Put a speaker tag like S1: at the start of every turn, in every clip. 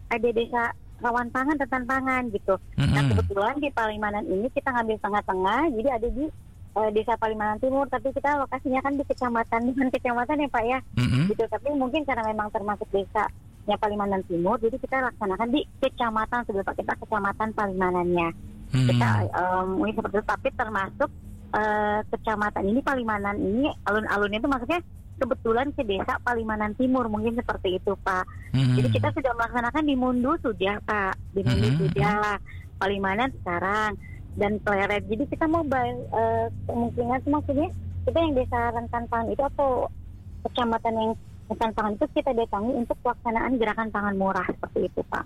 S1: ada desa rawan pangan, rentan pangan gitu. Nah kebetulan di Palimanan ini kita ngambil tengah-tengah, jadi ada di desa Palimanan Timur, tapi kita lokasinya kan di kecamatan ya Pak ya, gitu. Tapi mungkin karena memang termasuk desanya Palimanan Timur, jadi kita laksanakan di kecamatan sebelah Pak, kita kecamatan Palimanannya. Kita ini seperti itu, tapi termasuk kecamatan ini Palimanan ini alun-alunnya itu maksudnya kebetulan ke desa Palimanan Timur, mungkin seperti itu Pak. Jadi kita sudah melaksanakan di Mundu sudah Pak, di Mundu sudah, Palimanan sekarang, dan Pleret. Jadi kita mobile, kemungkinan maksudnya kita yang desa rentan pangan itu atau kecamatan yang rentan pangan itu kita datangi untuk pelaksanaan gerakan pangan murah seperti itu Pak.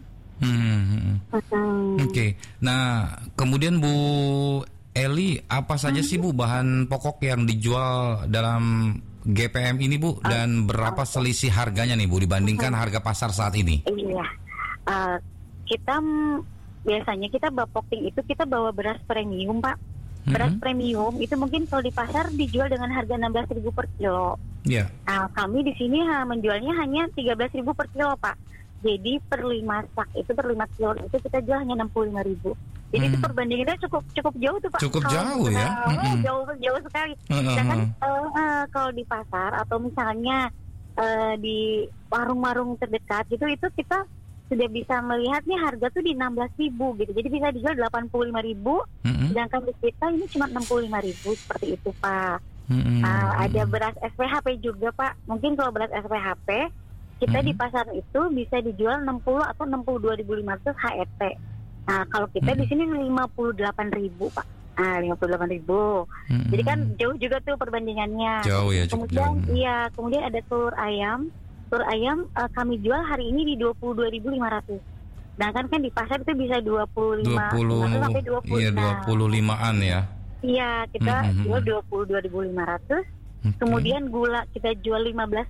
S2: Oke. Nah kemudian Bu Eli, apa saja sih Bu bahan pokok yang dijual dalam GPM ini Bu, dan berapa selisih harganya nih Bu dibandingkan harga pasar saat ini?
S1: Iya, kita biasanya kita Bapokting itu kita bawa beras premium Pak. Beras premium itu mungkin kalau di pasar dijual dengan harga 16.000 per kilo.
S2: Iya.
S1: Nah, kami di sini menjualnya hanya 13.000 per kilo Pak. Jadi per 5 sak itu per 5 kilo itu kita jual hanya 65.000. Jadi itu perbandingannya cukup jauh tuh Pak.
S2: Cukup jauh ya.
S1: Jauh sekali. Sedangkan kalau di pasar atau misalnya di warung-warung terdekat gitu, itu kita sudah bisa melihat nih harga tuh di 16.000 gitu. Jadi bisa dijual 85.000, sedangkan di kita ini cuma 65.000 seperti itu Pak. Ada beras SPHP juga Pak. Mungkin kalau beras SPHP kita di pasar itu bisa dijual 60 atau 62.500 HET. Nah, kalau kita di sini 58.000 Pak. 58.000. Jadi kan jauh juga tuh perbandingannya.
S2: Jauh ya, cukup
S1: kemudian,
S2: jauh.
S1: Iya, kemudian ada telur ayam. Telur ayam kami jual hari ini di 22.500. Sedangkan kan di pasar itu bisa 25 sampai 20.
S2: Iya, 25-an ya.
S1: Iya, kita jual 22.500. Kemudian gula kita jual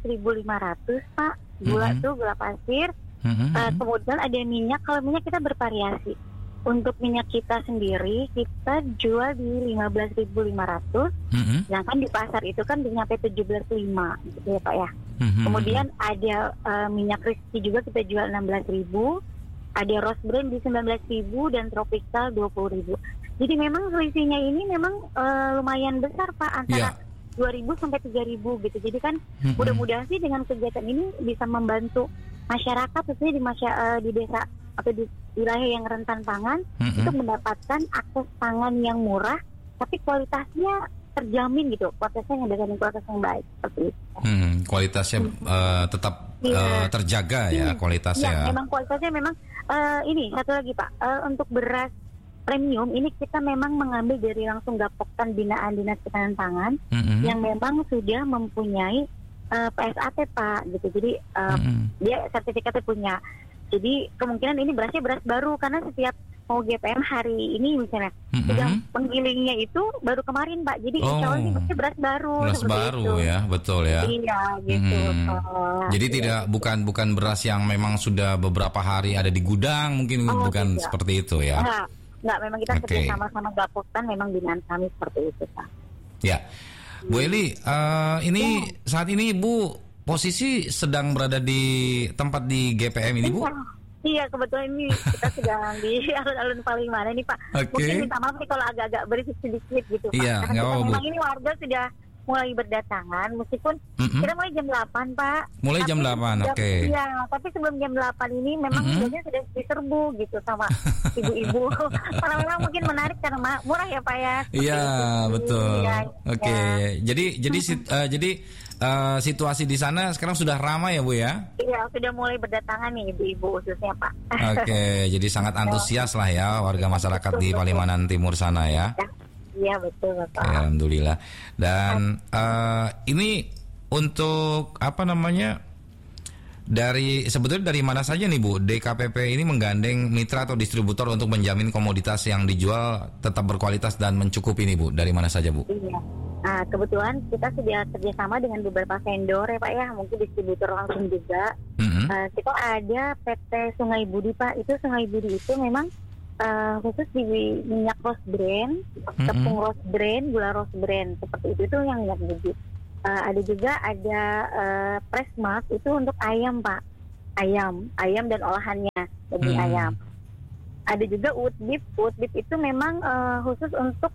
S1: 15.500 Pak. Gula tuh gula pasir. Kemudian ada minyak. Kalau minyak kita bervariasi. Untuk minyak kita sendiri kita jual di 15.500. Sedangkan di pasar itu kan nyampe 17.500 gitu ya Pak ya. Kemudian ada minyak Rizky juga kita jual 16.000. Ada Rose Brand di 19.000 dan Tropical 20.000. Jadi memang selisihnya ini memang lumayan besar Pak, antara 2.000 sampai 3.000 gitu. Jadi kan mudah-mudahan sih dengan kegiatan ini bisa membantu masyarakat, khususnya di desa atau di wilayah yang rentan pangan untuk mendapatkan akses pangan yang murah, tapi kualitasnya terjamin gitu, kualitasnya dengan kualitas yang baik seperti itu.
S2: Kualitasnya tetap terjaga ya kualitasnya.
S1: Ya, memang kualitasnya memang ini satu lagi Pak, untuk beras premium ini kita memang mengambil dari langsung Gapoktan binaan Dinas Ketahanan Pangan yang memang sudah mempunyai PSAT Pak gitu. Jadi dia sertifikatnya punya. Jadi kemungkinan ini berasnya beras baru karena setiap mau GPM hari ini misalnya sudah penggilingnya itu baru kemarin Pak. Jadi insya Allah ini pasti beras baru.
S2: Beras baru itu. Ya, betul ya.
S1: Iya gitu.
S2: Jadi bukan beras yang memang sudah beberapa hari ada di gudang, mungkin bukan
S1: tidak.
S2: Seperti itu ya.
S1: Enggak, memang kita kerja sama Gapoktan, memang binaan kami seperti itu Pak.
S2: Ya, Bu Eli, ini saat ini Bu posisi sedang berada di tempat di GPM ini Bu?
S1: Iya, kebetulan ini kita sedang di alun-alun Palimanan ini Pak. Mungkin minta maaf nih kalau agak-agak berisik sedikit gitu Pak.
S2: Iya,
S1: karena memang ini warga sudah mulai berdatangan, meskipun kita mulai jam 8 Pak.
S2: Mulai jam 8, oke.
S1: Iya, tapi sebelum jam 8 ini memang biasanya sudah diserbu gitu sama ibu-ibu. Karena memang mungkin menarik karena murah ya Pak ya.
S2: Iya, betul.
S1: Ya,
S2: oke. Jadi situasi di sana sekarang sudah ramai ya Bu ya?
S1: Iya, sudah mulai berdatangan nih ibu-ibu khususnya Pak.
S2: Oke, jadi sangat antusias lah ya warga masyarakat di Palimanan Timur sana ya.
S1: Iya betul Bapak.
S2: Alhamdulillah. Dan ini untuk apa namanya? Sebetulnya dari mana saja nih Bu DKPP ini menggandeng mitra atau distributor untuk menjamin komoditas yang dijual tetap berkualitas dan mencukupi nih Bu? Dari mana saja Bu?
S1: Iya. Kebetulan kita sudah kerjasama dengan beberapa vendor ya Pak ya, mungkin distributor langsung juga. Kita ada PT Sungai Budi Pak. Itu Sungai Budi itu memang khusus di minyak Rose Brand, tepung Rose Brand, gula Rose Brand, seperti itu yang minyak budi. Ada juga Pressmart itu untuk ayam Pak. ayam dan olahannya daging ayam. Ada juga wood beef itu memang khusus untuk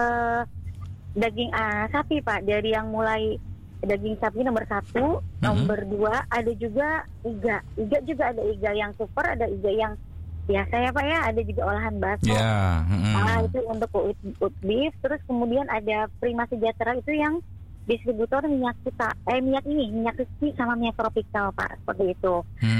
S1: daging sapi Pak, dari yang mulai daging sapi nomor 1, nomor 2 ada juga iga juga, ada iga yang super, ada iga yang biasa ya Pak ya, ada juga olahan bakso. Itu untuk wood beef. Terus kemudian ada Prima Sejahtera, itu yang distributor minyak kita, minyak crispy sama minyak tropical Pak, seperti itu.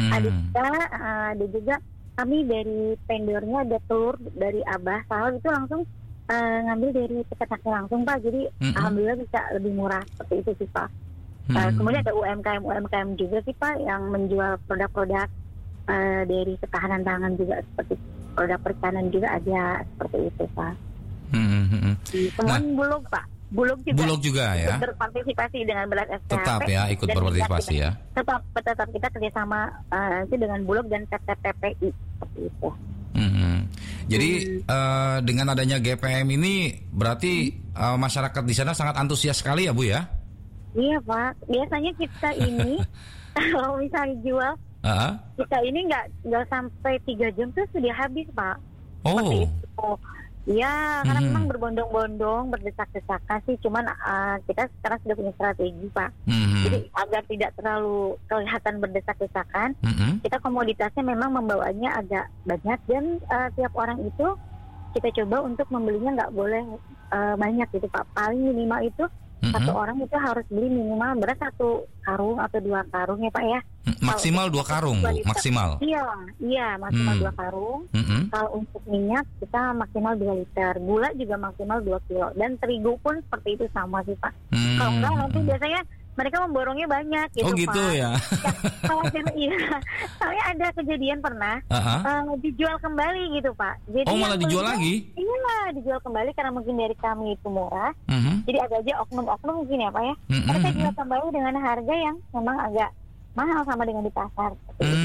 S1: Ada juga kami dari vendornya, ada telur dari Abah Sal, itu langsung ngambil dari peternaknya langsung Pak, jadi alhamdulillah bisa lebih murah, seperti itu sih Pak. Kemudian ada UMKM juga sih Pak yang menjual produk-produk dari ketahanan pangan juga, seperti produk perikanan juga ada, seperti itu Pak. Kemudian Bulog juga ya berpartisipasi dengan Beras SKP.
S2: Tetap ya ikut berpartisipasi ya.
S1: Tetap kita kerjasama itu dengan Bulog dan PT PPI, seperti itu.
S2: Jadi dengan adanya GPM ini berarti masyarakat di sana sangat antusias sekali ya Bu ya?
S1: Iya Pak. Biasanya kita ini kalau misalnya jual, kita ini nggak sampai 3 jam tuh sudah habis Pak. Seperti itu. Ya, karena memang berbondong-bondong, berdesak-desakan sih. Cuman kita sekarang sudah punya strategi Pak. Jadi agar tidak terlalu kelihatan berdesak-desakan, kita komoditasnya memang membawanya agak banyak, dan tiap orang itu kita coba untuk membelinya nggak boleh banyak gitu Pak. Paling minimal itu satu orang itu harus beli minimal beras 1 karung atau 2 karung ya Pak ya.
S2: Maksimal 2 karung Bu, maksimal.
S1: Iya, maksimal 2 karung. Kalau untuk minyak kita maksimal 2 liter, gula juga maksimal 2 kilo, dan terigu pun seperti itu sama sih Pak. Kalau enggak nanti biasanya mereka memborongnya banyak gitu Pak.
S2: Oh gitu ya.
S1: Soalnya ada kejadian pernah dijual kembali gitu Pak. Jadi
S2: malah dijual lagi?
S1: Iya, dijual kembali karena mungkin dari kami itu murah. Jadi agak aja oknum-oknum mungkin ya Pak ya. Mereka jual kembali dengan harga yang memang agak mahal sama dengan di pasar.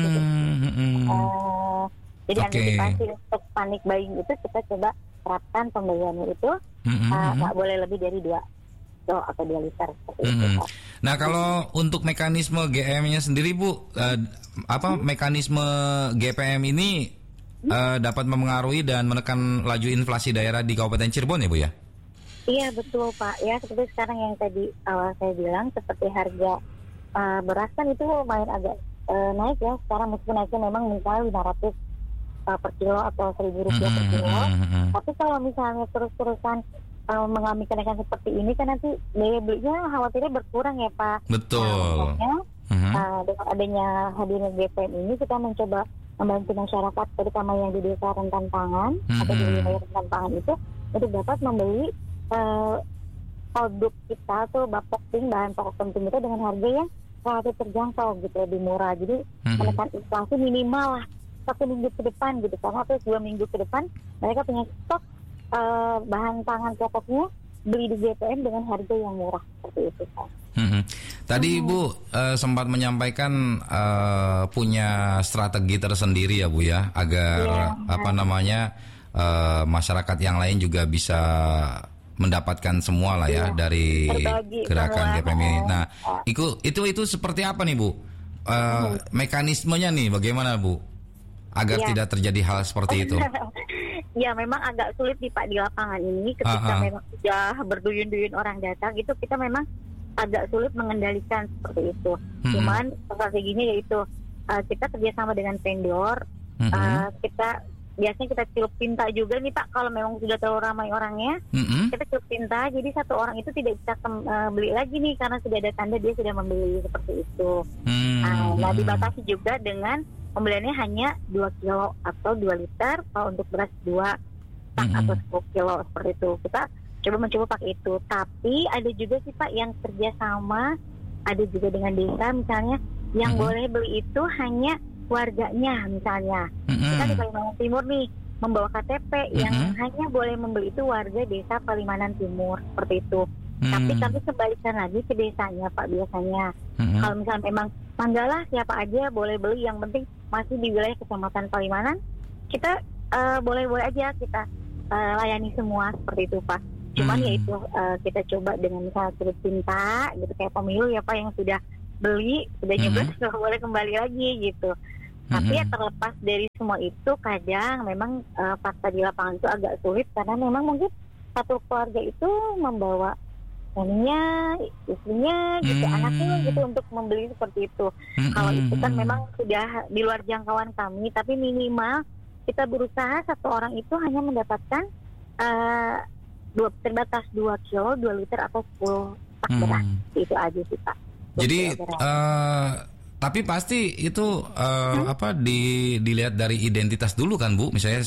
S1: Jadi antisipasi untuk panic buying itu kita coba terapkan pembeliannya itu nggak boleh lebih dari 2 atau 2 liter.
S2: Nah kalau untuk mekanisme GM-nya sendiri Bu, mekanisme GPM ini dapat mempengaruhi dan menekan laju inflasi daerah di Kabupaten Cirebon ya Bu ya?
S1: Iya betul Pak ya, seperti sekarang yang tadi awal saya bilang, seperti harga beras kan itu lumayan agak naik ya sekarang, meskipun naiknya memang misalnya 500 per kilo atau 1.000 rupiah per kilo. Tapi kalau misalnya terus-terusan mengalami kenaikan seperti ini kan nanti daya belinya khawatirnya berkurang ya Pak.
S2: Betul.
S1: Dengan adanya hadirnya GPM ini kita mencoba membantu masyarakat terutama yang di desa rentan pangan atau di wilayah rentan pangan itu untuk dapat membeli produk kita atau bahan pokok penting itu dengan harga yang relatif terjangkau gitu, lebih murah. Jadi menekan inflasi minimal lah 1 minggu ke depan gitu, karena atau 2 minggu ke depan mereka punya stok bahan pangan pokoknya beli di GPM dengan harga yang murah, seperti itu Pak.
S2: Tadi Ibu sempat menyampaikan punya strategi tersendiri ya Bu ya, agar masyarakat yang lain juga bisa mendapatkan semua lah ya dari gerakan GPM ini. Nah, itu seperti apa nih Bu? Mekanismenya nih bagaimana Bu? Agar tidak terjadi hal seperti itu.
S1: Ya memang agak sulit nih Pak di lapangan ini, ketika memang sudah berduyun-duyun orang datang itu kita memang agak sulit mengendalikan seperti itu. Cuman strateginya yaitu kita kerjasama dengan vendor, biasanya kita tiup tinta juga nih Pak, kalau memang sudah terlalu ramai orangnya, kita tiup tinta, jadi satu orang itu tidak bisa beli lagi nih karena sudah ada tanda dia sudah membeli, seperti itu. Nah dibatasi juga dengan pembeliannya hanya 2 kilo atau 2 liter, kalau untuk beras 2 tak atau 10 kilo seperti itu. Kita mencoba pakai itu. Tapi ada juga sih Pak yang kerjasama, ada juga dengan desa misalnya, yang boleh beli itu hanya warganya misalnya. Kita di Palimanan Timur nih membawa KTP, yang hanya boleh membeli itu warga desa Palimanan Timur, seperti itu. Tapi kami kembalikan lagi ke desanya Pak biasanya. Kalau misalnya memang Manggala siapa aja boleh beli, yang penting masih di wilayah Kecamatan Palimanan, kita boleh-boleh aja kita layani semua, seperti itu Pak. Cuman yaitu kita coba dengan misalnya turut cinta gitu, kayak pemilu ya Pak yang sudah beli, udah nyoblos nggak boleh kembali lagi gitu. Tapi ya terlepas dari semua itu, kadang memang fakta di lapangan itu agak sulit karena memang mungkin satu keluarga itu membawa suaminya, istrinya, gitu, anaknya gitu untuk membeli seperti itu. Kalau itu kan memang sudah di luar jangkauan kami, tapi minimal kita berusaha satu orang itu hanya mendapatkan terbatas 2 kilo, 2 liter atau 10 pak beras. Itu aja sih Pak.
S2: Jadi tapi pasti itu dilihat dari identitas dulu kan Bu, misalnya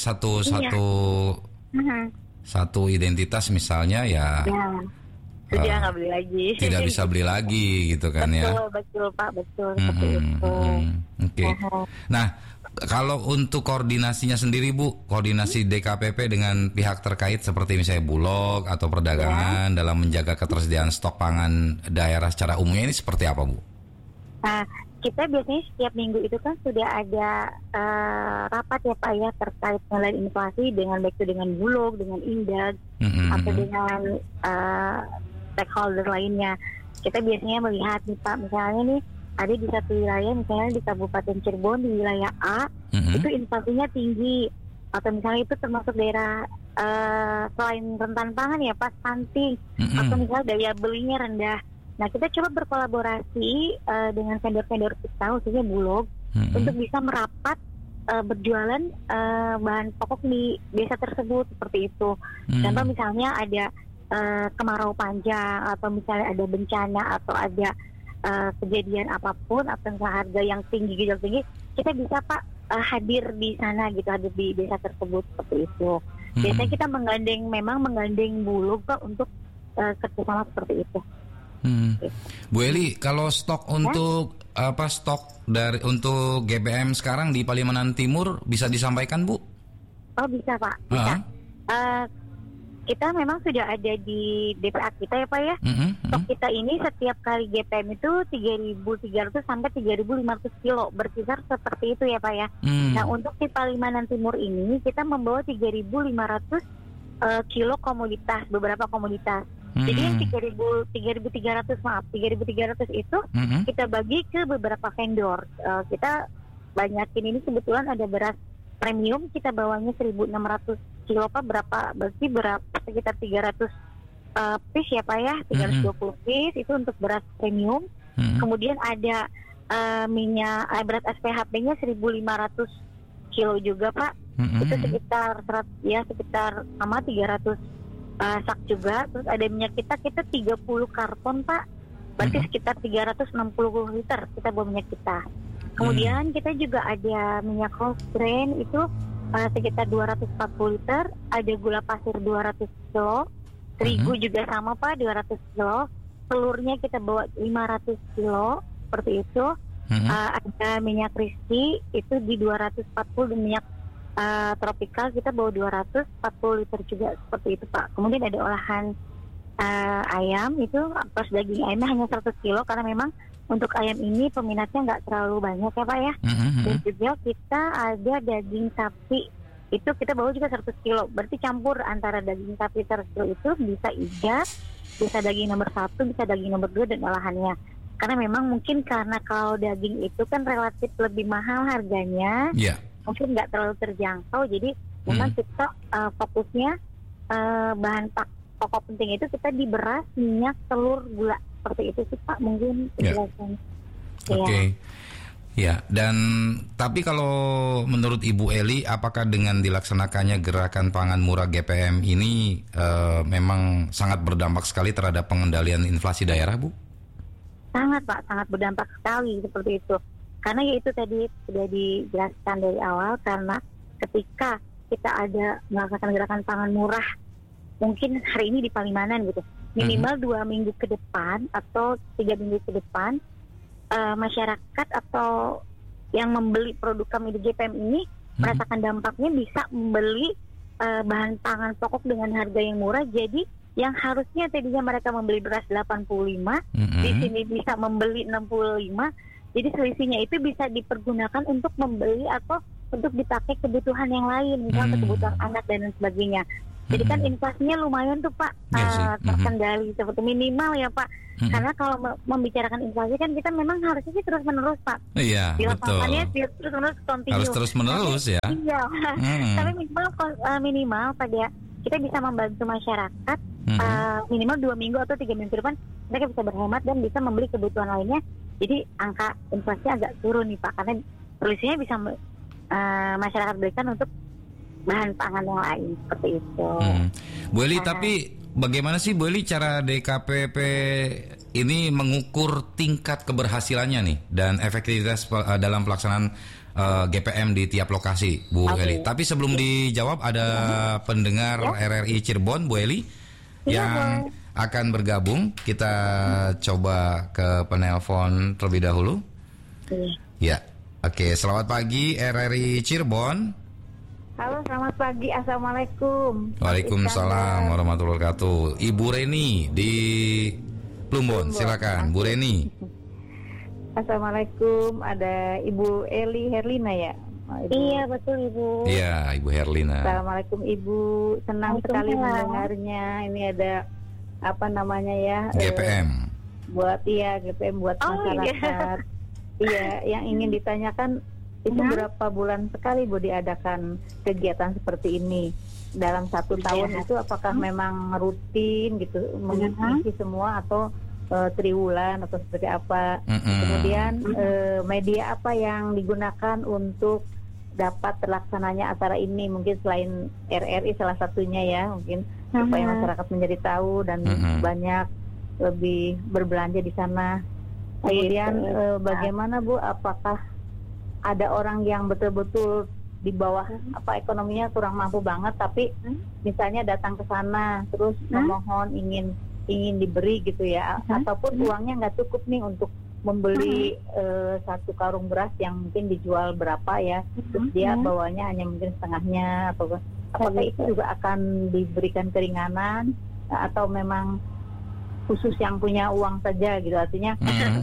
S2: satu identitas misalnya ya
S1: sudah nggak beli lagi,
S2: tidak bisa beli lagi gitu kan.
S1: Betul Pak, betul seperti itu.
S2: Oke. Nah, kalau untuk koordinasinya sendiri Bu, koordinasi DKPP dengan pihak terkait seperti misalnya Bulog atau perdagangan dalam menjaga ketersediaan stok pangan daerah secara umumnya ini seperti apa Bu?
S1: Kita biasanya setiap minggu itu kan sudah ada rapat ya Pak ya terkait nilai inflasi baik itu dengan Bulog, dengan Indag atau dengan stakeholder lainnya. Kita biasanya melihat nih Pak, misalnya nih ada di satu wilayah, misalnya di Kabupaten Cirebon di wilayah A itu inflasinya tinggi, atau misalnya itu termasuk daerah selain rentan pangan ya Pak, stunting, atau misalnya daya belinya rendah. Nah, kita coba berkolaborasi dengan vendor-vendor kita, khususnya Bulog, untuk bisa merapat berjualan bahan pokok di desa tersebut seperti itu. Contoh misalnya ada kemarau panjang, atau misalnya ada bencana, atau ada kejadian apapun, atau misalnya harga yang tinggi, gejolak tinggi, kita bisa Pak hadir di sana gitu, hadir di desa tersebut seperti itu. Biasanya kita menggandeng Bulog Pak untuk kerjasama seperti itu.
S2: Bu Eli, kalau stok untuk untuk GPM sekarang di Palimanan Timur bisa disampaikan Bu?
S1: Oh bisa Pak, bisa. Kita memang sudah ada di DPA kita ya Pak ya. Stok kita ini setiap kali GPM itu 3.300 sampai 3.500 kilo, berkisar seperti itu ya Pak ya. Nah untuk di Palimanan Timur ini kita membawa 3.500 kilo komoditas, beberapa komoditas. Jadi yang 3.300 itu kita bagi ke beberapa vendor. Kita banyakin ini, kebetulan ada beras premium, kita bawanya 1.600 kilo Pak, berarti sekitar 300 piece ya Pak ya, 320 piece itu untuk beras premium. Kemudian ada beras SPHP-nya 1.500 kilo juga Pak. Itu sekitar sama 300 sak juga. Terus ada minyak kita 30 karton Pak, berarti sekitar 360 liter kita bawa minyak kita. Kemudian kita juga ada minyak whole grain itu sekitar 240 liter, ada gula pasir 200 kilo, terigu juga sama Pak 200 kilo, telurnya kita bawa 500 kilo seperti itu. Ada minyak crispy itu di 240, dan minyak tropikal kita bawa 240 liter juga seperti itu Pak. Kemudian ada olahan ayam, itu pas daging ayamnya hanya 100 kilo karena memang untuk ayam ini peminatnya nggak terlalu banyak ya Pak ya. Dan juga kita ada daging sapi itu kita bawa juga 100 kilo, berarti campur antara daging sapi 100 kilo itu bisa iga, bisa daging nomor 1, bisa daging nomor 2 dan olahannya. Karena memang mungkin karena kalau daging itu kan relatif lebih mahal harganya, mungkin nggak terlalu terjangkau, jadi memang kita fokusnya bahan pokok penting itu kita di beras, minyak, telur, gula, seperti itu sih Pak mungkin penjelasan.
S2: Oke. Ya, dan tapi kalau menurut Ibu Eli, apakah dengan dilaksanakannya gerakan pangan murah GPM ini memang sangat berdampak sekali terhadap pengendalian inflasi daerah, Bu?
S1: Sangat Pak, sangat berdampak sekali seperti itu. Karena ya itu tadi sudah dijelaskan dari awal, karena ketika kita ada melakukan gerakan pangan murah, mungkin hari ini di Palimanan gitu, minimal 2 minggu ke depan atau 3 minggu ke depan, masyarakat atau yang membeli produk kami di GPM ini merasakan dampaknya, bisa membeli bahan pangan pokok dengan harga yang murah. Jadi yang harusnya tadinya mereka membeli beras 85, di sini bisa membeli 65. Jadi selisihnya itu bisa dipergunakan untuk membeli atau untuk dipakai kebutuhan yang lain, misalnya kebutuhan anak dan sebagainya. Jadi kan inflasinya lumayan tuh Pak, terkendali seperti minimal ya Pak. Karena kalau membicarakan inflasi kan kita memang harusnya sih terus menerus Pak.
S2: Iya, betul.
S1: Terus menerus continue.
S2: Harus terus menerus ya.
S1: Iya. Tapi minimal pada kita bisa membantu masyarakat minimal 2 minggu atau 3 minggu depan mereka bisa berhemat dan bisa membeli kebutuhan lainnya. Jadi angka inflasi agak turun nih Pak, karena solusinya bisa masyarakat berikan untuk bahan pangan yang lain seperti itu.
S2: Bu Eli, tapi bagaimana sih Bu Eli cara DKPP ini mengukur tingkat keberhasilannya nih dan efektivitas dalam pelaksanaan GPM di tiap lokasi, Bu Eli? Tapi sebelum dijawab ada pendengar RRI Cirebon, Bu Eli, yang akan bergabung. Kita coba ke penelpon terlebih dahulu. Ya, oke. Selamat pagi RRI Cirebon.
S1: Halo, selamat pagi. Assalamualaikum.
S2: Waalaikumsalam warahmatullahi wabarakatuh. Ibu Reni di Plumbon, silakan Bu Reni.
S3: Assalamualaikum. Ada Ibu Eli Herlina ya?
S1: Ibu. Iya betul Ibu.
S2: Iya Ibu Herlina.
S3: Assalamualaikum Ibu. Senang sekali mendengarnya. Ini ada apa namanya ya?
S2: GPM.
S3: GPM buat masyarakat. Iya, yang ingin ditanyakan itu berapa bulan sekali Bu diadakan kegiatan seperti ini dalam 1 tahun itu apakah memang rutin gitu mengisi semua atau triwulan atau seperti apa? Kemudian media apa yang digunakan untuk dapat terlaksananya acara ini? Mungkin selain RRI salah satunya ya, mungkin supaya masyarakat menjadi tahu dan banyak lebih berbelanja di sana. Kemudian bagaimana Bu, apakah ada orang yang betul-betul di bawah ekonominya kurang mampu banget, tapi misalnya datang ke sana terus memohon ingin diberi gitu ya, ataupun uangnya nggak cukup nih untuk membeli 1 karung beras yang mungkin dijual berapa ya, terus dia bawanya hanya mungkin setengahnya, atau apakah itu juga akan diberikan keringanan atau memang khusus yang punya uang saja gitu, artinya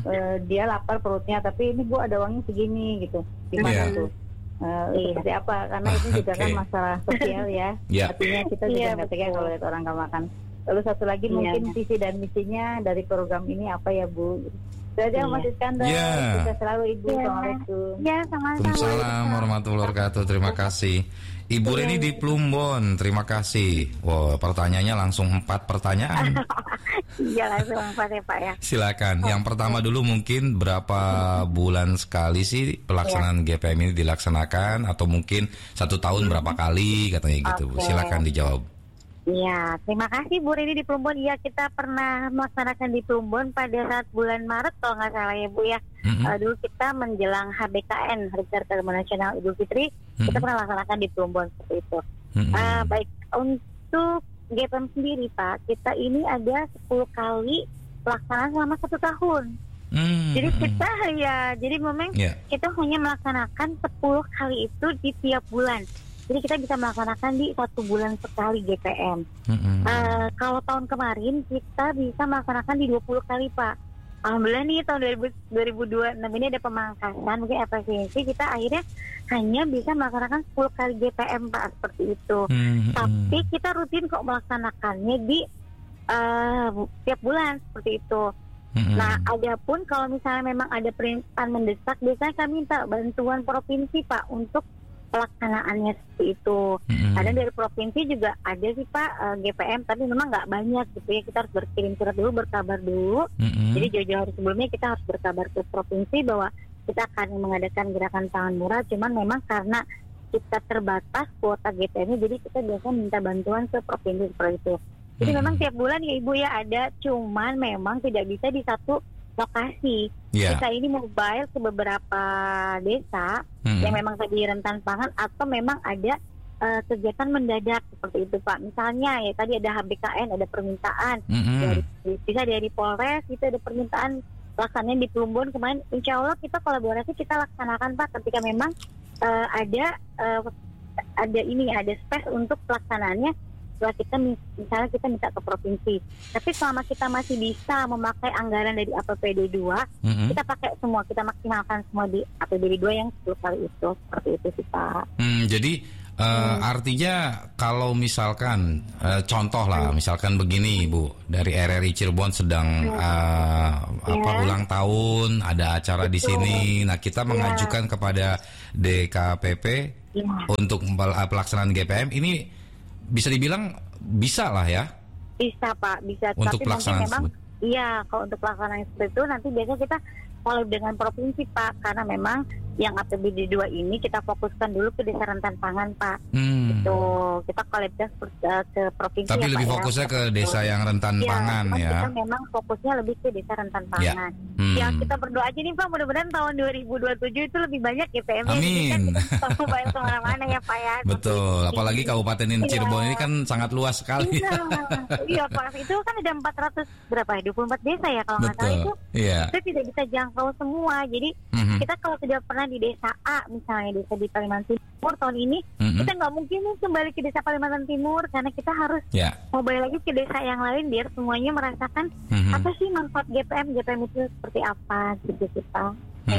S3: dia lapar perutnya tapi ini Bu ada uangnya segini gitu, gimana tuh? Seperti apa? Karena itu juga kan masalah sosial ya. Artinya kita juga nggak tega kalau lihat orang nggak makan. Lalu satu lagi mungkin visi dan misinya dari program ini apa ya Bu? Saja Mas Iskandar. Kita selalu Ibu. Assalamualaikum.
S2: Waalaikumsalam warahmatullahi wabarakatuh. Terima kasih. Ibu Reni di Plumbon, terima kasih. Wow, pertanyaannya langsung 4 pertanyaan.
S1: Iya langsung 4 ya Pak ya.
S2: Silakan. Yang pertama dulu mungkin berapa bulan sekali sih pelaksanaan GPM ini dilaksanakan, atau mungkin 1 tahun berapa kali katanya gitu. Silakan dijawab.
S1: Iya, terima kasih Bu Reni di Plumbon. Iya, kita pernah melaksanakan di Plumbon pada saat bulan Maret kalau nggak salah ya Bu ya. Dulu kita menjelang HBKN, Hari Keagamaan Nasional Idul Fitri, kita pernah laksanakan di Plumbon seperti itu. Baik, untuk GPM sendiri Pak, kita ini ada 10 kali pelaksanaan selama 1 tahun. Jadi kita jadi memang kita hanya melaksanakan 10 kali itu di tiap bulan. Jadi kita bisa melaksanakan di 1 bulan sekali GPM. Kalau tahun kemarin kita bisa melaksanakan di 20 kali Pak. Alhamdulillah nih tahun 2026 ini ada pemangkasan, mungkin efisiensi, kita akhirnya hanya bisa melaksanakan 10 kali GPM Pak, seperti itu. Tapi kita rutin kok melaksanakannya di tiap bulan seperti itu. Nah, adapun kalau misalnya memang ada permintaan mendesak, biasanya kami minta bantuan provinsi Pak untuk pelaksanaannya seperti itu. Kadang dari provinsi juga ada sih Pak GPM, tapi memang nggak banyak gitu ya. Kita harus berkirim surat dulu, berkabar dulu. Jadi jauh-jauh hari sebelumnya kita harus berkabar ke provinsi bahwa kita akan mengadakan gerakan pangan murah. Cuman memang karena kita terbatas kuota GPM-nya, jadi kita biasanya minta bantuan ke provinsi seperti itu. Jadi memang tiap bulan ya Ibu ya ada, cuman memang tidak bisa di satu lokasi. Kita ini mobile ke beberapa desa yang memang tadi rentan pangan, atau memang ada kegiatan mendadak seperti itu Pak. Misalnya ya tadi ada HBKN, ada permintaan bisa dari Polres, itu ada permintaan laksananya di Plumbon kemarin. Insya Allah kita kolaborasi, kita laksanakan Pak ketika memang ada space untuk pelaksanaannya. Setelah kita misalnya kita minta ke provinsi, tapi selama kita masih bisa memakai anggaran dari APBD 2, kita pakai semua, kita maksimalkan semua di APBD 2 yang 10 kali itu, seperti itu sih Pak.
S2: Jadi Artinya kalau misalkan contoh lah, misalkan begini Bu, dari RRI Cirebon sedang ulang tahun, ada acara di sini. Nah, kita mengajukan kepada DKPP untuk pelaksanaan GPM ini bisa dibilang bisa lah ya.
S1: Bisa Pak, bisa.
S2: Untuk
S1: tapi
S2: pelaksanaan
S1: memang kalau untuk pelaksanaan seperti itu nanti biasanya kita collab dengan provinsi Pak, karena memang yang APBD 2 ini kita fokuskan dulu ke desa rentan pangan Pak. Itu kita collabnya ke provinsi.
S2: Tapi lebih
S1: Pak,
S2: fokusnya ke desa yang rentan pangan ya.
S1: Kita memang fokusnya lebih ke desa rentan pangan. Ya kita berdoa aja nih Pak, mudah-mudahan tahun 2027 itu lebih banyak GPM-nya.
S2: Amin.
S1: Kan banyak kemana-mana ya Pak ya.
S2: Betul, apalagi Kabupaten Cirebon ini kan sangat luas sekali.
S1: Iya Pak, itu kan ada 24 desa ya kalau nggak salah itu. Kita tidak bisa jangkau semua. Jadi kita kalau sudah pernah di desa A, misalnya desa di Kalimantan Timur tahun ini, kita nggak mungkin nih kembali ke desa Kalimantan Timur karena kita harus kembali lagi ke desa yang lain biar semuanya merasakan apa sih manfaat GPM itu seperti apa gitu kita.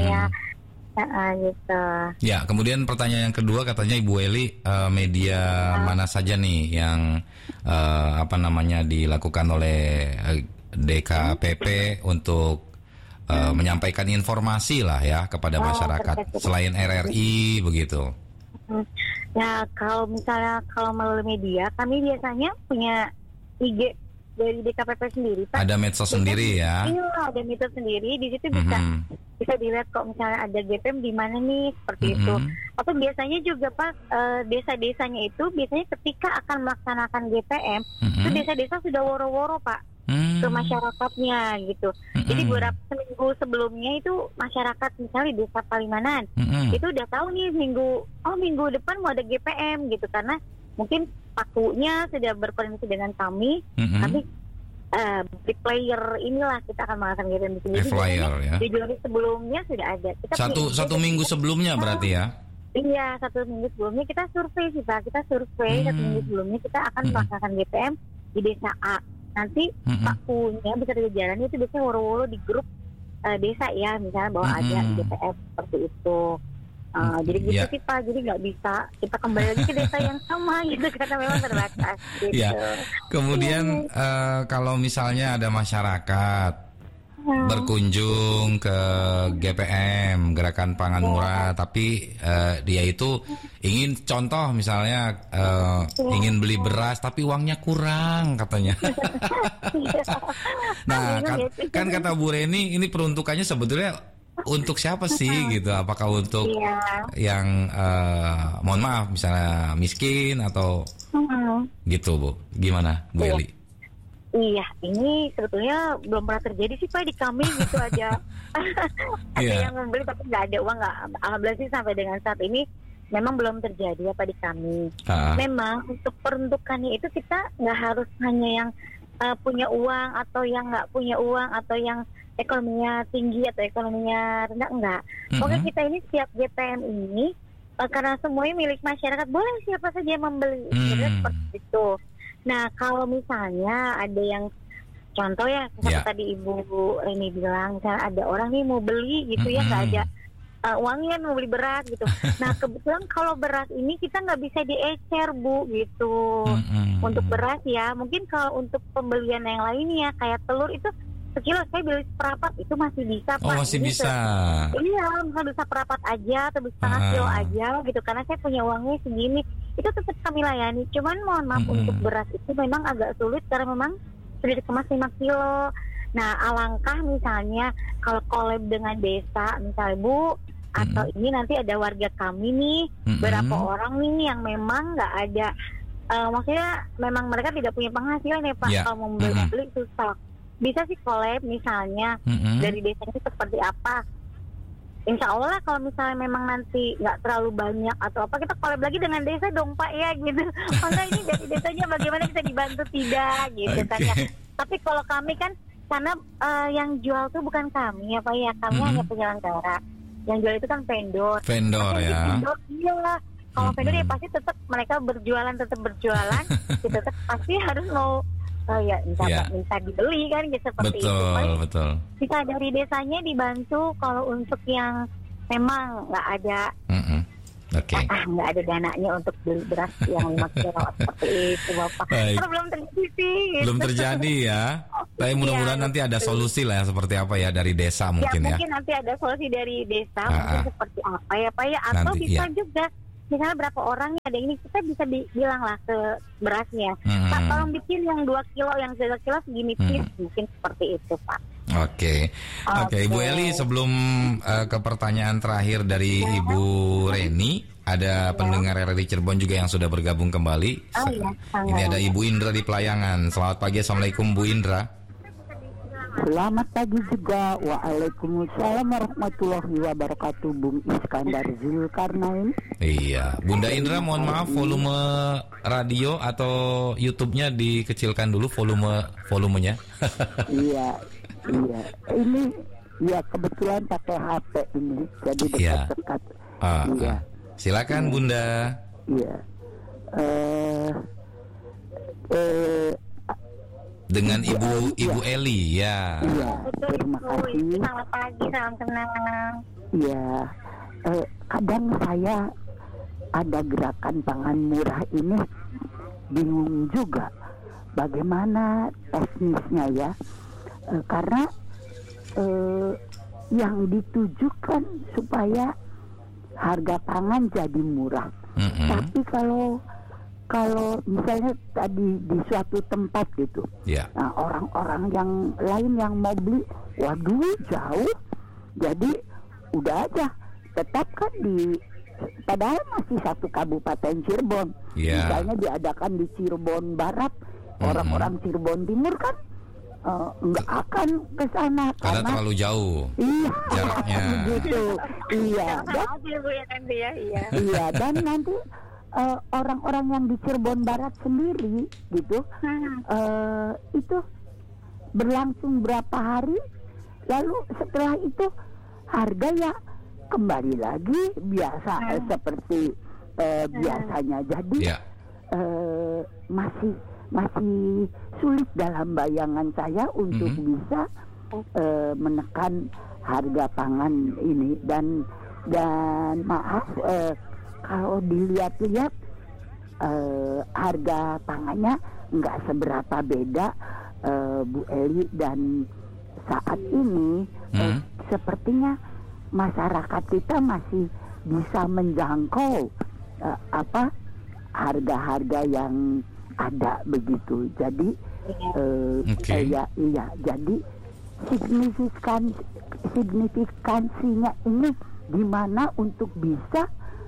S1: Gitu.
S2: Ya, kemudian pertanyaan yang kedua katanya Ibu Eli, media mana saja nih yang dilakukan oleh DKPP untuk menyampaikan informasi lah ya kepada masyarakat selain RRI begitu.
S1: Nah, kalau melalui media, kami biasanya punya IG dari DKPP sendiri Pak.
S2: Ada medsos sendiri ya?
S1: Iya, ada medsos sendiri. Di situ bisa dilihat kok misalnya ada GPM di mana nih seperti itu. Atau biasanya juga Pak, desa-desanya itu biasanya ketika akan melaksanakan GPM, itu desa-desa sudah woro-woro Pak ke masyarakatnya gitu. Jadi beberapa seminggu sebelumnya itu masyarakat misalnya di desa Palimanan itu udah tahu nih minggu depan mau ada GPM gitu, karena mungkin pakunya sudah berkoordinasi dengan kami. Kami di player inilah kita akan melakukan GPM di sini.
S2: Flyer ya.
S1: Di hari sebelumnya sudah ada.
S2: Satu minggu sebelumnya berarti ya?
S1: Iya, 1 minggu sebelumnya kita survei sih Pak. Kita survei 1 minggu sebelumnya kita akan melaksanakan GPM di desa A. Nanti pakunya bisa dijalani itu biasanya woro-woro di grup desa ya, misalnya bahwa ada GPM seperti itu. Jadi gitu sih Pak, jadi nggak bisa kita kembali lagi ke desa yang sama gitu karena memang terbatas gitu.
S2: Kemudian kalau misalnya ada masyarakat berkunjung ke GPM Gerakan Pangan Murah, tapi dia itu ingin contoh misalnya ingin beli beras tapi uangnya kurang katanya. Nah kan kata Bu Reni ini peruntukannya sebetulnya untuk siapa sih gitu? Apakah untuk yang mohon maaf misalnya miskin atau gitu Bu? Gimana Bu Eli?
S1: Iya, ini sebetulnya belum pernah terjadi sih Pak di kami gitu aja. Ada yang membeli tapi nggak ada uang, nggak. Alhamdulillah sih sampai dengan saat ini memang belum terjadi apa di kami. Memang untuk peruntukannya itu kita nggak harus hanya yang punya uang atau yang nggak punya uang atau yang ekonominya tinggi atau ekonominya rendah, enggak. Pokoknya kita ini setiap GPM ini karena semuanya milik masyarakat, boleh siapa saja yang membeli. Seperti itu. Nah, kalau misalnya ada yang contoh ya, seperti tadi Ibu Reni bilang, misalnya ada orang nih mau beli gitu ya, nggak ada uangnya mau beli beras gitu. Nah, kebetulan kalau beras ini kita nggak bisa diecer Bu gitu. Untuk beras ya, mungkin kalau untuk pembelian yang lainnya kayak telur itu sekilo saya beli seperapat itu masih bisa Pak.
S2: Oh masih bisa.
S1: Iya, misalnya bisa seperapat aja atau bisa setengah kilo aja gitu, karena saya punya uangnya segini. Itu tetap kami layani. Cuman mohon maaf untuk beras itu memang agak sulit karena memang sudah dikemas 5 kilo. Nah, alangkah misalnya kalau collab dengan desa misalnya Bu, atau ini nanti ada warga kami nih, berapa orang nih yang memang nggak ada, maksudnya memang mereka tidak punya penghasilan ya Pak, kalau mau beli susah. Bisa sih collab misalnya dari desa itu seperti apa. Insya Allah lah kalau misalnya memang nanti nggak terlalu banyak atau apa, kita collab lagi dengan desa dong Pak ya gitu. Maka ini dari desanya bagaimana kita dibantu tidak gitu kan ya. Tapi kalau kami kan karena yang jual tuh bukan kami ya Pak ya, kami hanya penyelenggara. Yang jual itu kan vendor.
S2: Vendor ya.
S1: Vendor iya. Kalau vendor ya pasti tetap mereka tetap berjualan, kita tetap pasti harus mau minta dibeli kan gitu, seperti itu.
S2: Betul.
S1: Bisa dari desanya dibantu kalau untuk yang memang nggak ada nggak ada dananya untuk beli beras yang 5 kilo seperti itu Bapak. Karena belum terjadi sih. Gitu.
S2: Belum terjadi ya. Tapi mudah-mudahan nanti ada solusi lah seperti apa ya dari desa mungkin ya.
S1: Mungkin nanti ada solusi dari desa mungkin seperti apa ya Pak ya. Atau nanti, bisa juga misalnya berapa orang ada ini kita bisa bilang lah ke berasnya. Pak tolong bikin yang 2 kilo, yang 3 kilo segini please. Mungkin seperti itu Pak.
S2: Oke, Ibu Eli, sebelum ke pertanyaan terakhir dari Ibu Reni, ada pendengar RRI Cirebon juga yang sudah bergabung kembali. Ini ada Ibu Indra di Pelayangan. Selamat pagi, Assalamualaikum Bu Indra.
S4: Selamat pagi juga. Waalaikumsalam warahmatullahi wabarakatuh. Bung Iskandar Zulkarnain.
S2: Iya, Bunda Indra, mohon maaf volume radio atau YouTube-nya dikecilkan dulu volumenya.
S4: Iya. Ini ya kebetulan pakai HP ini, jadi dekat-dekat. Iya.
S2: Silakan Bunda.
S4: Iya.
S2: Dengan Ibu Eli ya.
S4: Iya. Terima kasih.
S1: Selamat pagi, salam kenal.
S4: Iya. Kadang saya ada gerakan pangan murah ini bingung juga bagaimana teknisnya ya. Karena yang ditujukan supaya harga pangan jadi murah. Tapi kalau misalnya tadi di suatu tempat gitu, nah orang-orang yang lain yang mau beli, waduh jauh, jadi udah aja tetapkan padahal masih satu kabupaten Cirebon. Misalnya diadakan di Cirebon Barat, orang-orang Cirebon Timur kan nggak akan ke sana
S2: karena terlalu jauh jaraknya.
S4: Gitu. Dan nanti orang-orang yang di Cirebon Barat sendiri gitu itu berlangsung berapa hari, lalu setelah itu harga ya kembali lagi biasa seperti biasanya. Jadi masih sulit dalam bayangan saya untuk bisa menekan harga pangan ini. Dan maaf kalau dilihat-lihat harga pangannya nggak seberapa beda Bu Eli, dan saat ini sepertinya masyarakat kita masih bisa menjangkau harga-harga yang ada begitu. Jadi jadi signifikansinya ini gimana untuk bisa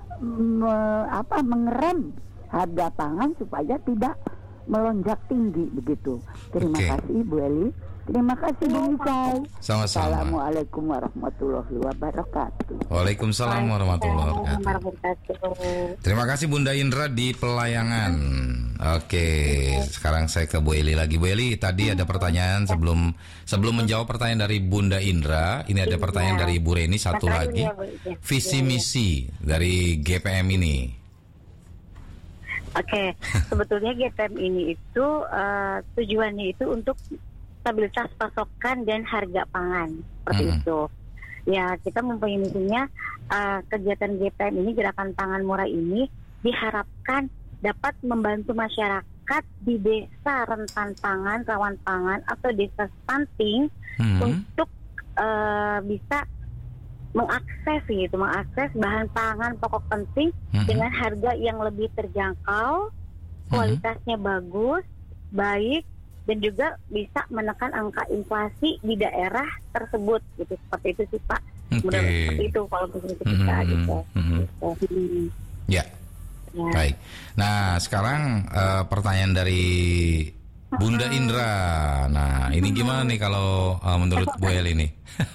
S4: mengerem harga pangan supaya tidak melonjak tinggi begitu. Terima kasih Bu Eli. Terima kasih Bung Icai.
S2: Sama-sama.
S4: Assalamualaikum warahmatullahi wabarakatuh.
S2: Waalaikumsalam warahmatullahi wabarakatuh. Terima kasih Bunda Indra di Pelayangan. Oke, sekarang saya ke Bu Eli lagi. Bu Eli, tadi ada pertanyaan sebelum menjawab pertanyaan dari Bunda Indra. Ini ada pertanyaan dari Ibu Reni satu lagi. Visi misi dari GPM ini.
S1: Oke, sebetulnya GPM ini itu tujuannya itu untuk stabilitas pasokan dan harga pangan seperti itu. Ya, kita mempunyai misinya kegiatan GPM ini, Gerakan Pangan Murah ini diharapkan dapat membantu masyarakat di desa rentan pangan, rawan pangan atau desa stunting untuk bisa mengakses bahan pangan pokok penting dengan harga yang lebih terjangkau, kualitasnya bagus, baik, dan juga bisa menekan angka inflasi di daerah tersebut gitu. Seperti itu sih Pak. Mudah seperti itu kalau begitu kita gitu.
S2: Ya. Baik. Nah, sekarang pertanyaan dari Bunda Indra. Nah, ini gimana nih kalau menurut Bu Eli nih?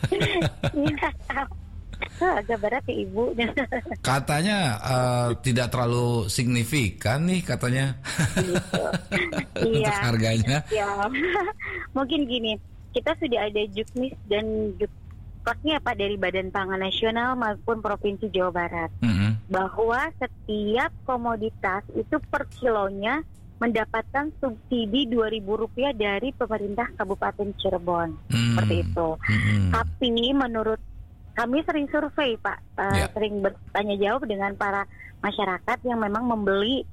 S1: Agak berat ya Ibu.
S2: Katanya tidak terlalu signifikan nih katanya. Untuk harganya.
S1: Ya. Mungkin gini, kita sudah ada juknis dan jukkosnya Pak dari Badan Pangan Nasional maupun Provinsi Jawa Barat. Bahwa setiap komoditas itu per kilonya mendapatkan subsidi Rp2.000 dari pemerintah Kabupaten Cirebon. Seperti itu. Tapi menurut kami sering survei Pak, sering bertanya jawab dengan para masyarakat yang memang membeli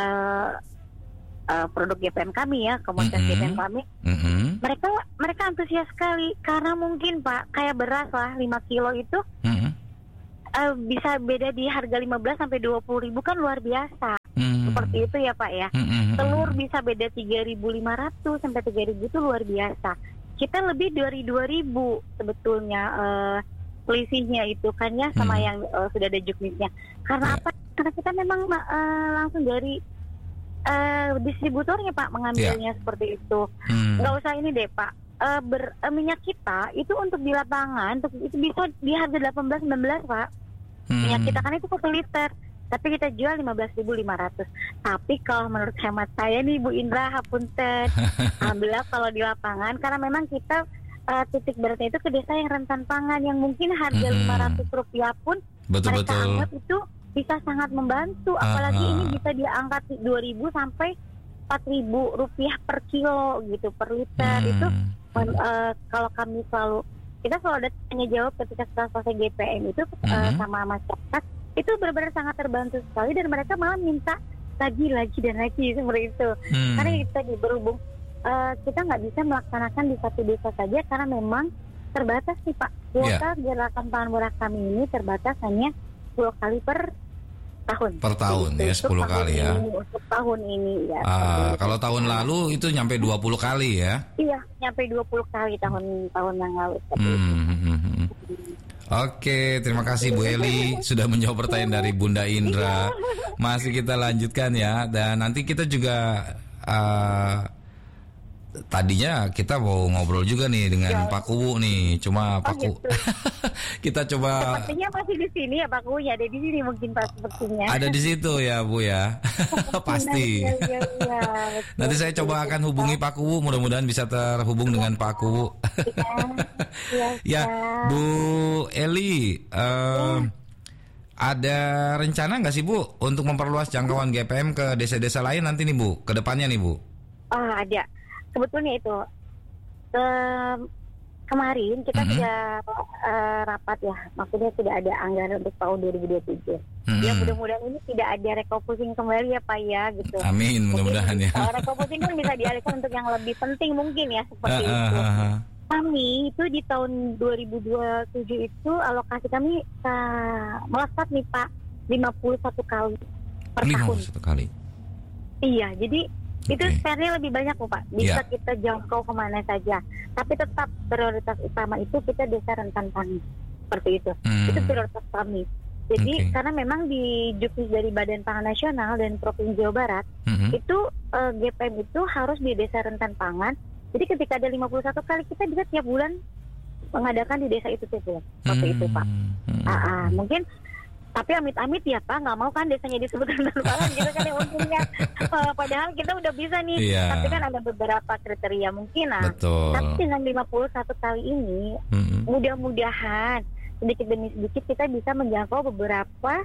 S1: produk GPM kami ya, komunitas GPM kami. Mereka antusias sekali karena mungkin Pak kayak beras lah 5 kilo itu bisa beda di harga 15 sampai 20 ribu kan luar biasa. Seperti itu ya Pak ya. Telur bisa beda 3.500 sampai 3.000 itu luar biasa. Kita lebih dari 2.000 sebetulnya selisihnya itu kan ya sama yang sudah ada juknisnya. Karena apa? Karena kita memang langsung dari distributornya Pak mengambilnya seperti itu. Nggak usah ini deh Pak. Minyak kita itu untuk di lapangan itu bisa di harga 18-19 Pak. Minyak kita kan itu 1 liter. Tapi kita jual 15.500. Tapi kalau menurut hemat saya nih Bu Indra, hapunten. Alhamdulillah kalau di lapangan karena memang kita titik beratnya itu ke desa yang rentan pangan yang mungkin harga Rp500 pun mereka anggap itu bisa sangat membantu. Apalagi ini bisa diangkat 2.000 sampai 4.000 rupiah per kilo gitu per liter. Itu kalau kami kita selalu ada tanya jawab ketika setelah selesai GPM itu sama masyarakat. Itu benar-benar sangat terbantu sekali dan mereka malah minta lagi dan lagi seperti itu. Karena kita berhubung kita nggak bisa melaksanakan di satu desa saja karena memang terbatas nih Pak. Kuota gerakan pangan murah kami ini terbatas hanya 10 kali per tahun. Per tahun
S2: ya 10 kali ya.
S1: Untuk tahun ini ya.
S2: Kalau tahun lalu itu nyampe 20 kali ya?
S1: Iya, nyampe 20 kali tahun yang lalu.
S2: Oke, terima kasih Bu Eli sudah menjawab pertanyaan dari Bunda Indra. Masih kita lanjutkan ya. Dan nanti kita juga tadinya kita mau ngobrol juga nih dengan Pak Kuwu nih. Cuma Pak Kuwu kita coba.
S1: Sepertinya masih di sini ya Pak Kuwu, ada di sini mungkin Pak sepertinya.
S2: Ada di situ ya Bu ya. Pasti.
S1: Ya,
S2: nanti saya coba akan hubungi Pak Kuwu, mudah-mudahan bisa terhubung dengan Pak Kuwu. Ya, Bu Eli, ada rencana nggak sih Bu untuk memperluas jangkauan GPM ke desa-desa lain nanti nih Bu, ke depannya nih Bu?
S1: Ada. Sebetulnya itu kemarin kita sudah rapat ya, maksudnya sudah ada anggaran untuk tahun 2027. Ya mudah-mudahan ini tidak ada refocusing kembali ya Pak ya gitu.
S2: Amin, mudah-mudahan ya.
S1: Refocusing kan bisa dialihkan untuk yang lebih penting mungkin ya seperti itu. Kami itu di tahun 2027 itu alokasi kami melesat nih Pak 51 kali per tahun.
S2: 51 kali.
S1: Iya, jadi itu spare-nya lebih banyak kok Pak. Bisa kita jangkau kemana saja. Tapi tetap prioritas utama itu kita desa rentan pangan. Seperti itu. Itu prioritas kami. Jadi karena memang di juknis dari Badan Pangan Nasional dan Provinsi Jawa Barat itu GPM itu harus di desa rentan pangan. Jadi ketika ada 51 kali kita bisa tiap bulan mengadakan di desa itu tiap bulan. Seperti itu Pak. Mungkin tapi amit-amit ya Pak, nggak mau kan desanya disebut rentan pangan gitu kan yang untungnya. Padahal kita udah bisa nih, tapi kan ada beberapa kriteria mungkin lah. Tapi dengan 51 kali ini, mudah-mudahan sedikit demi sedikit kita bisa menjangkau beberapa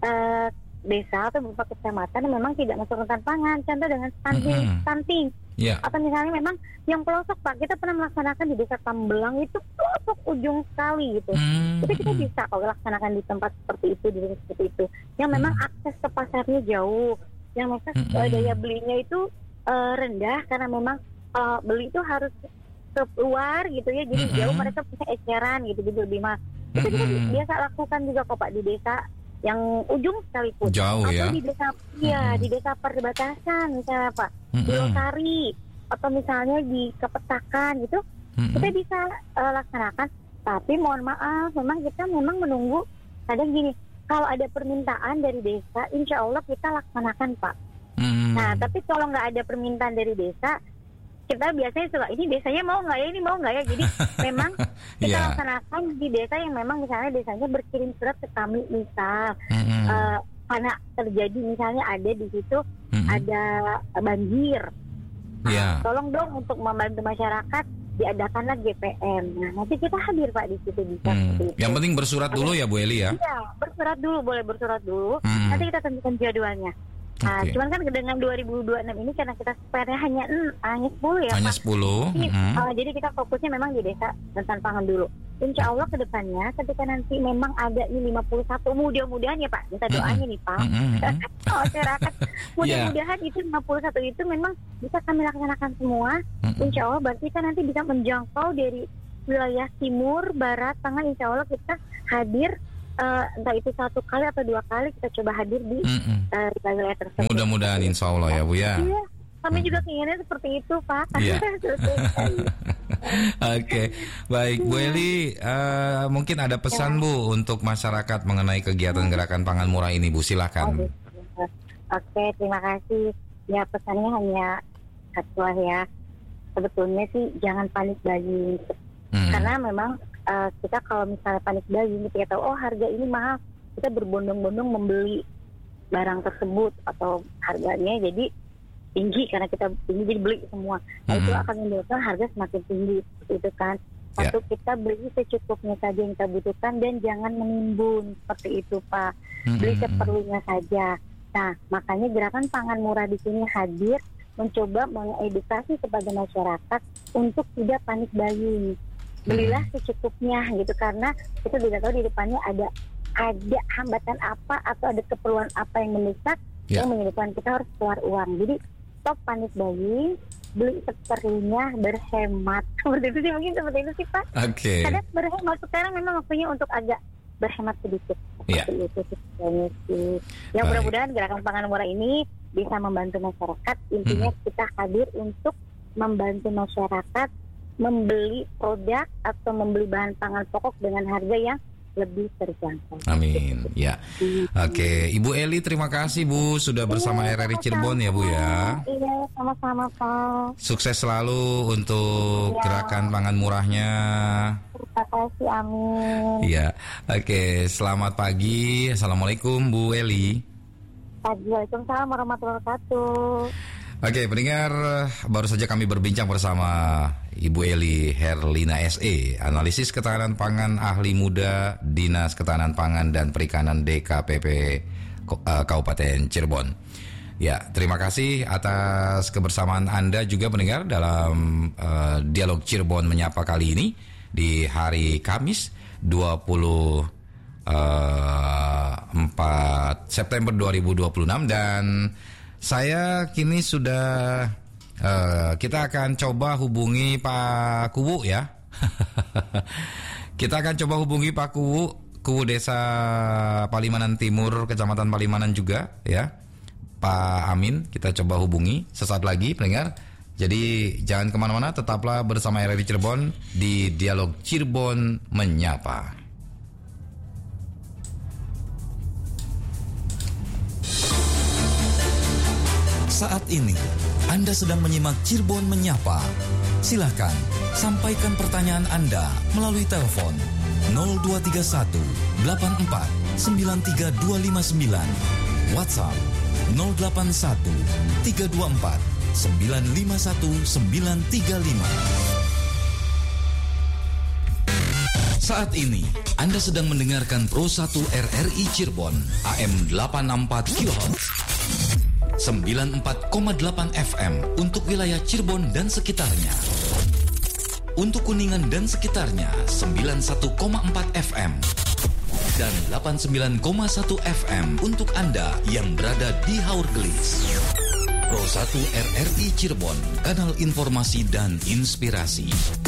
S1: desa atau beberapa kecamatan yang memang tidak masuk rentan pangan. Contoh dengan stunting. Atau misalnya memang yang pelosok Pak, kita pernah melaksanakan di desa Tambelang itu pelosok ujung sekali gitu. Jadi kita bisa kalau laksanakan di tempat seperti itu, di desa seperti itu, yang memang akses ke pasarnya jauh, yang mereka daya belinya itu rendah karena memang beli itu harus keluar gitu ya, jadi jauh mereka punya eceran gitu lebih mah. Itu kita biasa lakukan juga kok Pak di desa yang ujung sekalipun
S2: jauh
S1: atau di desa di desa perbatasan misalnya Pak di Losari atau misalnya di Kepetakan gitu kita bisa laksanakan. Tapi mohon maaf memang kita menunggu kadang gini, kalau ada permintaan dari desa insya Allah kita laksanakan Pak. Nah tapi kalau nggak ada permintaan dari desa kita biasanya suka ini desanya mau nggak ya, ini mau nggak ya, jadi memang kita laksanakan di desa yang memang misalnya desanya berkirim surat ke kami misal karena terjadi misalnya ada di situ ada banjir, tolong dong untuk membantu masyarakat diadakanlah GPM. Nah nanti kita hadir Pak di situ bisa.
S2: Yang penting bersurat dulu ya Bu Eli ya.
S1: Iya bersurat dulu, boleh bersurat dulu. Nanti kita tentukan jadwalnya. Nah, cuman kan dengan 2026 ini karena kita spare hanya 10 ya.
S2: Hanya 10.
S1: Jadi kita fokusnya memang di desa rentan pangan dulu. Insya Allah ke depannya ketika nanti memang ada nih 51, mudah-mudahan ya Pak, kita doanya nih Pak. Masyarakat mudah-mudahan itu 51 itu memang bisa kami laksanakan semua. Insya Allah berarti kan nanti bisa menjangkau dari wilayah timur, barat, tengah. Insya Allah kita hadir. Entah itu 1 kali atau 2 kali kita coba hadir di wilayah tersebut.
S2: Mudah-mudahan insya Allah ya Bu ya.
S1: Iya, kami juga keinginannya seperti itu Pak.
S2: Iya. Oke, baik Bu Eli, mungkin ada pesan Bu untuk masyarakat mengenai kegiatan gerakan pangan murah ini Bu, silakan.
S1: Oke, terima kasih. Ya pesannya hanya satu ya. Sebetulnya sih jangan panik buying. Karena memang kita kalau misalnya panik buying, kita tahu harga ini mahal, kita berbondong-bondong membeli barang tersebut atau harganya jadi tinggi karena kita tinggi jadi beli semua. Nah, itu akan menyebabkan harga semakin tinggi itu kan. Satu, kita beli secukupnya saja yang kita butuhkan dan jangan menimbun seperti itu Pak. Beli seperlunya saja. Nah, makanya gerakan pangan murah di sini hadir mencoba mengedukasi kepada masyarakat untuk tidak panik buying. Belilah secukupnya gitu, karena kita tidak tahu di depannya ada hambatan apa atau ada keperluan apa yang mendesak yang menyebabkan kita harus keluar uang. Jadi stop panik buying, beli seperlunya, berhemat. Seperti itu sih, mungkin seperti itu sih Pak. Kadang berhemat sekarang memang waktunya untuk agak berhemat sedikit. Seperti itu sih. Yang mudah-mudahan gerakan pangan murah ini bisa membantu masyarakat. Intinya kita hadir untuk membantu masyarakat membeli produk atau membeli bahan pangan pokok dengan harga yang lebih terjangkau.
S2: Amin. Ya. Oke, Ibu Eli terima kasih Bu sudah bersama RRI Cirebon ya Bu ya.
S1: Iya, sama-sama Pak.
S2: Sukses selalu untuk gerakan pangan murahnya.
S1: Terima kasih, amin.
S2: Iya. Oke, selamat pagi. Assalamualaikum Bu Eli.
S1: Waalaikumsalam warahmatullahi wabarakatuh.
S2: Oke, pendengar, baru saja kami berbincang bersama Ibu Eli Herlina SE, analisis ketahanan pangan, ahli muda Dinas Ketahanan Pangan dan Perikanan DKPP Kabupaten Cirebon. Ya, terima kasih atas kebersamaan Anda juga pendengar dalam dialog Cirebon Menyapa kali ini di hari Kamis 24 September 2026 dan saya kini sudah kita akan coba hubungi Pak Kuwu ya. Kita akan coba hubungi Pak Kuwu Desa Palimanan Timur, Kecamatan Palimanan juga ya. Pak Amin, kita coba hubungi sesaat lagi pendengar. Jadi jangan kemana-mana, tetaplah bersama RRI Cirebon di Dialog Cirebon Menyapa.
S5: Saat ini, Anda sedang menyimak Cirebon Menyapa. Silakan, sampaikan pertanyaan Anda melalui telepon 0231 84 93259, WhatsApp 081 324 951 935. Saat ini, Anda sedang mendengarkan Pro 1 RRI Cirebon, AM 864 kHz. 94,8 FM untuk wilayah Cirebon dan sekitarnya. Untuk Kuningan dan sekitarnya 91,4 FM dan 89,1 FM untuk Anda yang berada di Haurgelis. Pro 1 RRI Cirebon, kanal informasi dan inspirasi.